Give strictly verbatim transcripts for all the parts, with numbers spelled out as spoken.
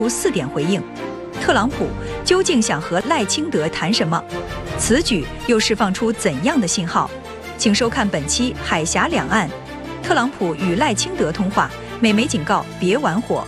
四点回应，特朗普究竟想和赖清德谈什么？此举又释放出怎样的信号？请收看本期《海峡两岸》，特朗普与赖清德通话，美媒警告别玩火。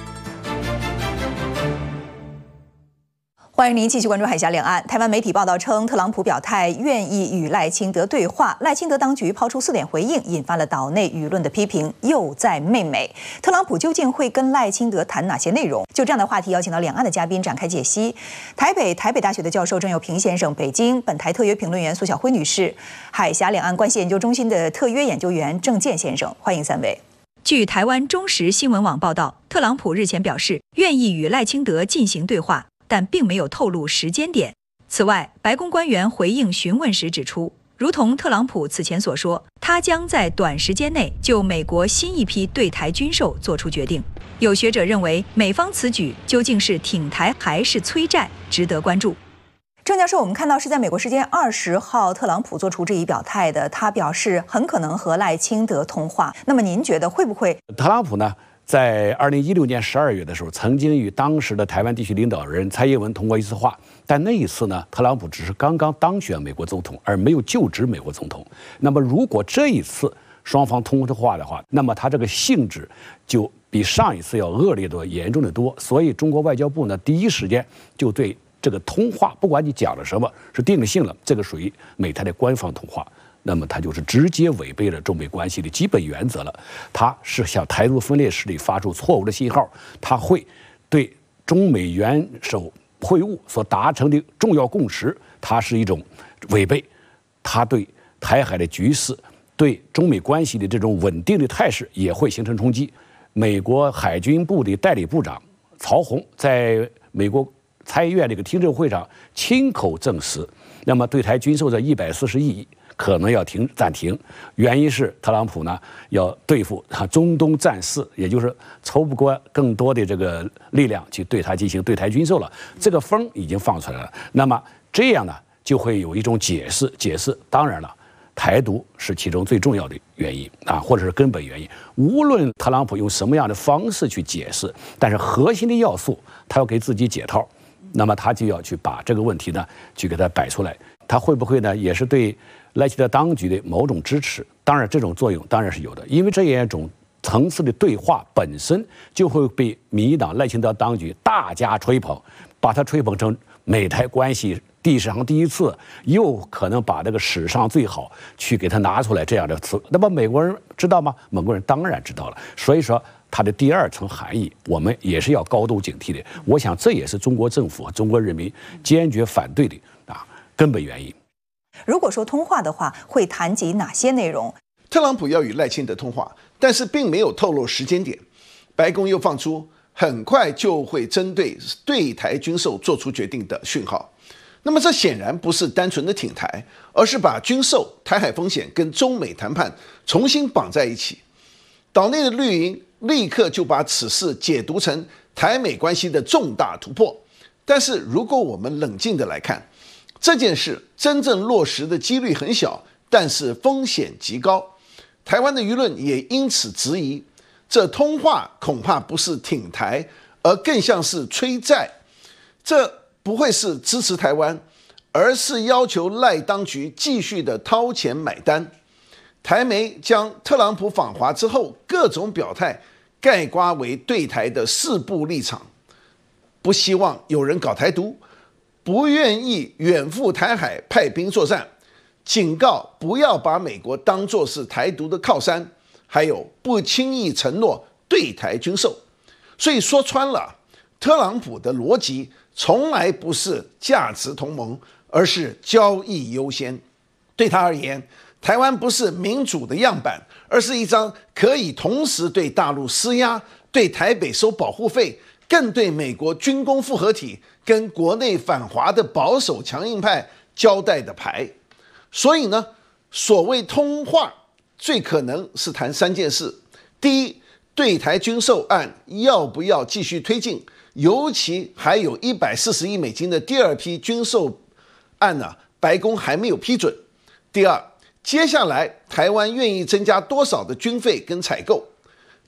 欢迎您继续关注海峡两岸。台湾媒体报道称，特朗普表态愿意与赖清德对话，赖清德当局抛出四点回应，引发了岛内舆论的批评，又在媚美。特朗普究竟会跟赖清德谈哪些内容？就这样的话题，邀请到两岸的嘉宾展开解析。台北台北大学的教授郑友平先生，北京本台特约评论员苏晓辉女士，海峡两岸关系研究中心的特约研究员郑健先生，欢迎三位。据台湾中时新闻网报道，特朗普日前表示愿意与赖清德进行对话，但并没有透露时间点。此外，白宫官员回应询问时指出，如同特朗普此前所说，他将在短时间内就美国新一批对台军售做出决定。有学者认为，美方此举究竟是挺台还是催战，值得关注。郑教授，我们看到是在美国时间二十号，特朗普做出这一表态的，他表示很可能和赖清德通话。那么您觉得会不会？ 特朗普呢？在二零一六年十二月的时候，曾经与当时的台湾地区领导人蔡英文通过一次话，但那一次呢，特朗普只是刚刚当选美国总统，而没有就职美国总统。那么，如果这一次双方通过话的话，那么他这个性质就比上一次要恶劣多、严重的多。所以，中国外交部呢，第一时间就对这个通话，不管你讲了什么，是定了性了，这个属于美台的官方通话。那么它就是直接违背了中美关系的基本原则了，它是向台独分裂势力发出错误的信号，它会对中美元首会晤所达成的重要共识，它是一种违背，它对台海的局势、对中美关系的这种稳定的态势也会形成冲击。美国海军部的代理部长曹洪在美国参议院这个听证会上亲口证实，那么对台军售这一百四十亿可能要停暂停，原因是特朗普呢要对付中东战事，也就是筹不过更多的这个力量去对他进行对台军售了。这个风已经放出来了，那么这样呢就会有一种解释，解释当然了，台独是其中最重要的原因啊，或者是根本原因。无论特朗普用什么样的方式去解释，但是核心的要素他要给自己解套，那么他就要去把这个问题呢去给他摆出来。他会不会呢也是对赖清德当局的某种支持？当然，这种作用当然是有的，因为这样一种层次的对话本身就会被民进党赖清德当局大加吹捧，把它吹捧成美台关系历史上第一次，又可能把这个史上最好去给他拿出来这样的词。那么美国人知道吗？美国人当然知道了。所以说，它的第二层含义，我们也是要高度警惕的。我想，这也是中国政府和中国人民坚决反对的啊根本原因。 如果说通话的话，会谈及哪些内容？ 特朗普要与赖清德通话，但是并没有透露时间点。白宫又放出很快就会针对对台军售做出决定的讯号。那么这显然不是单纯的挺台，而是把军售、台海风险跟中美谈判重新绑在一起。岛内的绿营立刻就把此事解读成台美关系的重大突破。但是如果我们冷静的来看，这件事真正落实的几率很小，但是风险极高。台湾的舆论也因此质疑，这通话恐怕不是挺台，而更像是催债。这不会是支持台湾，而是要求赖当局继续的掏钱买单。台媒将特朗普访华之后各种表态概括为对台的四步立场：不希望有人搞台独，不愿意远赴台海派兵作战，警告不要把美国当作是台独的靠山，还有不轻易承诺对台军售。所以说穿了，特朗普的逻辑从来不是价值同盟，而是交易优先。对他而言，台湾不是民主的样板，而是一张可以同时对大陆施压、对台北收保护费，更对美国军工复合体跟国内反华的保守强硬派交代的牌。所以呢，所谓通话最可能是谈三件事：第一，对台军售案要不要继续推进，尤其还有一百四十亿美金的第二批军售案呢、啊，白宫还没有批准。第二，接下来台湾愿意增加多少的军费跟采购。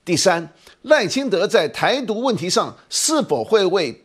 第三，赖清德在台独问题上是否会为